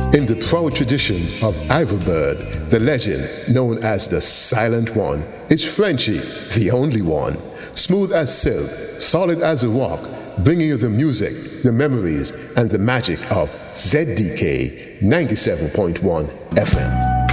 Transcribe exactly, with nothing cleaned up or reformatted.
In the proud tradition of Iverbird, the legend known as the Silent One is Frenchie, the only one. Smooth as silk, solid as a rock, bringing you the music, the memories, and the magic of Z D K ninety-seven point one F M.